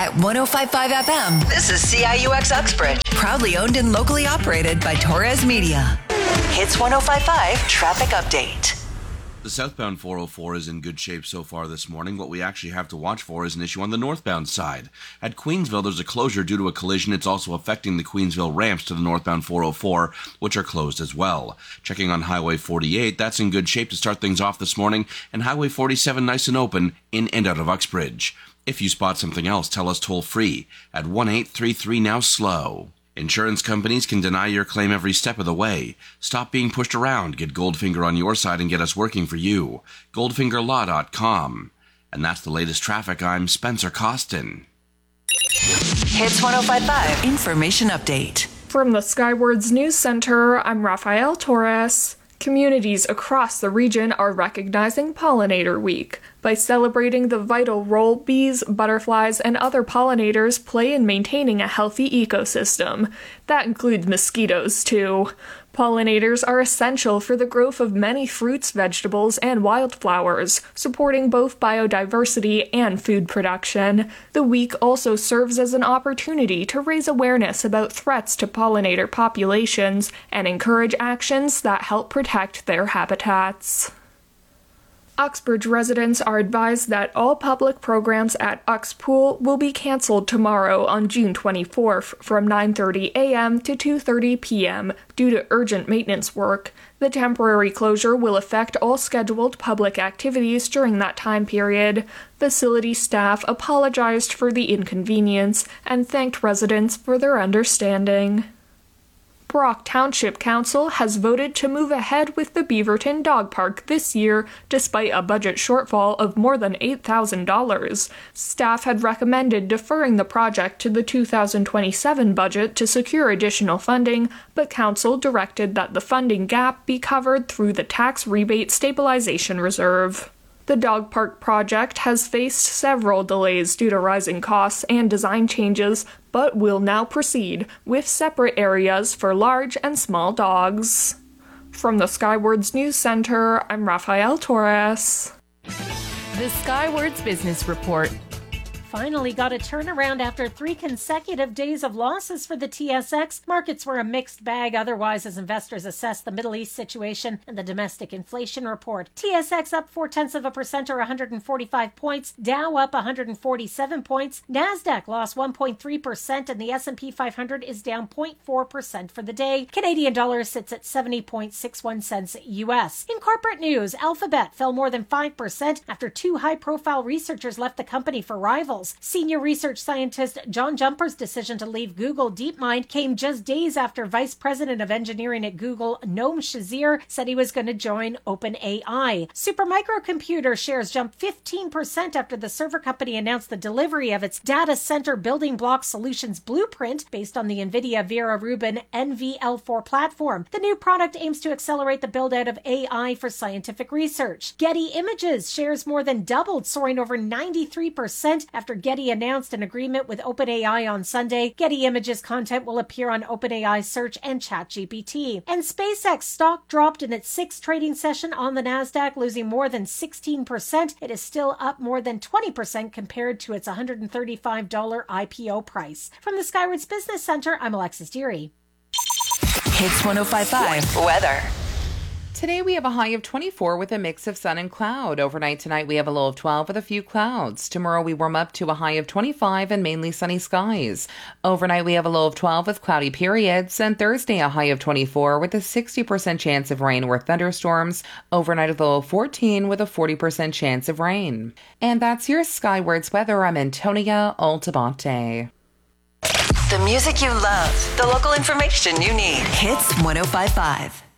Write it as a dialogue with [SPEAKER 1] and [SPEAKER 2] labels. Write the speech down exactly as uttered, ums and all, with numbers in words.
[SPEAKER 1] at one oh five point five F M.
[SPEAKER 2] This is C I U X Uxbridge.
[SPEAKER 1] Proudly owned and locally operated by Torres Media.
[SPEAKER 2] Hits one oh five point five traffic update.
[SPEAKER 3] The southbound four oh four is in good shape so far this morning. What we actually have to watch for is an issue on the northbound side. At Queensville, there's a closure due to a collision. It's also affecting the Queensville ramps to the northbound four oh four, which are closed as well. Checking on Highway forty-eight, that's in good shape to start things off this morning, and Highway forty-seven nice and open in and out of Uxbridge. If you spot something else, tell us toll-free at one eight three three now slow. Insurance companies can deny your claim every step of the way. Stop being pushed around. Get Goldfinger on your side and get us working for you. goldfinger law dot com. And that's the latest traffic. I'm Spencer Costin.
[SPEAKER 2] Hits one oh five point five.
[SPEAKER 1] Information update.
[SPEAKER 4] From the Skywards News Center, I'm Rafael Torres. Communities across the region are recognizing Pollinator Week by celebrating the vital role bees, butterflies, and other pollinators play in maintaining a healthy ecosystem. That includes mosquitoes, too. Pollinators are essential for the growth of many fruits, vegetables, and wildflowers, supporting both biodiversity and food production. The week also serves as an opportunity to raise awareness about threats to pollinator populations and encourage actions that help protect their habitats. Uxbridge residents are advised that all public programs at Ux Pool will be cancelled tomorrow on June twenty-fourth from nine thirty a.m. to two thirty p.m. due to urgent maintenance work. The temporary closure will affect all scheduled public activities during that time period. Facility staff apologized for the inconvenience and thanked residents for their understanding. Brock Township Council has voted to move ahead with the Beaverton Dog Park this year, despite a budget shortfall of more than eight thousand dollars. Staff had recommended deferring the project to the two thousand twenty-seven budget to secure additional funding, but Council directed that the funding gap be covered through the Tax Rebate Stabilization Reserve. The dog park project has faced several delays due to rising costs and design changes, but will now proceed with separate areas for large and small dogs. From the Skywards News Center, I'm Rafael Torres.
[SPEAKER 5] The Skywards Business Report.
[SPEAKER 6] Finally got a turnaround after three consecutive days of losses for the T S X. Markets were a mixed bag otherwise as investors assessed the Middle East situation and the domestic inflation report. T S X up four-tenths of a percent or one hundred forty-five points. Dow up one hundred forty-seven points. NASDAQ lost one point three percent and the S and P five hundred is down zero point four percent for the day. Canadian dollar sits at seventy point six one cents U S. In corporate news, Alphabet fell more than five percent after two high-profile researchers left the company for rivals. Senior research scientist John Jumper's decision to leave Google DeepMind came just days after Vice President of Engineering at Google, Noam Shazir, said he was going to join OpenAI. Supermicro Computer shares jumped fifteen percent after the server company announced the delivery of its data center building block solutions blueprint based on the NVIDIA Vera Rubin N V L four platform. The new product aims to accelerate the build-out of A I for scientific research. Getty Images shares more than doubled, soaring over ninety-three percent after Getty announced an agreement with OpenAI on Sunday. Getty Images content will appear on OpenAI Search and ChatGPT. And SpaceX stock dropped in its sixth trading session on the NASDAQ, losing more than sixteen percent. It is still up more than twenty percent compared to its one hundred thirty-five dollars I P O price. From the Skywards Business Center, I'm Alexis Deary.
[SPEAKER 1] Hits one oh five point five.
[SPEAKER 2] Weather.
[SPEAKER 7] Today we have a high of twenty-four with a mix of sun and cloud. Overnight tonight we have a low of twelve with a few clouds. Tomorrow we warm up to a high of twenty-five and mainly sunny skies. Overnight we have a low of twelve with cloudy periods. And Thursday a high of twenty-four with a sixty percent chance of rain or thunderstorms. Overnight a low of fourteen with a forty percent chance of rain. And that's your Skywards weather. I'm Antonia Altabate.
[SPEAKER 2] The music you love, the local information you need.
[SPEAKER 1] Hits one oh five point five.